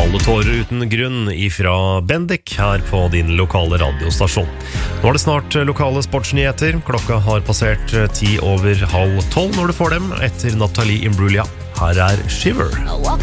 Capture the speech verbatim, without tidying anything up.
Alle tårer uten grunn ifra Bendik her på din lokale radiostasjon. Nå er det snart lokale sportsnyheter. Klokka har passert ti over halv tolv når du får dem etter Natalie Imbruglia. Her er Shiver.